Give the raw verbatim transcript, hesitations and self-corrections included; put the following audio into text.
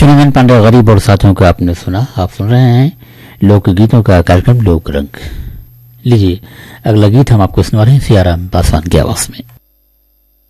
चुनमन पांडे गरीब और साथियों को आपने सुना। आप सुन रहे हैं लोकगीतों का कार्यक्रम लोक रंग। लीजिए अगला गीत हम आपको सुना रहे हैं सियाराम पासवान की आवाज में।